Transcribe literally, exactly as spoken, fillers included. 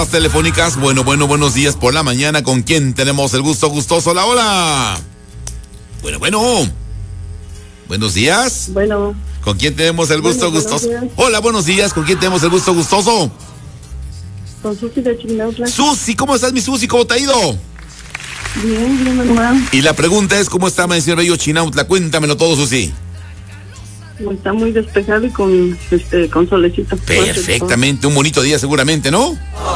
Telefónicas, bueno, bueno, buenos días por la mañana. ¿Con quién tenemos el gusto gustoso? Hola, hola. Bueno, bueno. Buenos días. Bueno. ¿Con quién tenemos el gusto Bueno, gustoso? Hola, buenos días. ¿Con quién tenemos el gusto gustoso? Con Susi de Chignautla. Susi, ¿cómo estás, mi Susi? ¿Cómo te ha ido? Bien, bien, hermano. Y la pregunta es, ¿cómo está Amanecido Bello Chignautla? Cuéntamelo todo, Susi. Está muy despejado y con este con solecito. Perfectamente, un bonito día seguramente, ¿no?